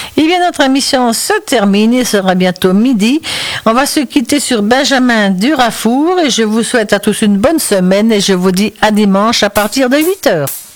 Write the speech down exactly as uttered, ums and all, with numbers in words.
Et bien, notre émission se termine, il sera bientôt midi. On va se quitter sur Benjamin Durafour et je vous souhaite à tous une bonne semaine et je vous dis à dimanche à partir de huit heures.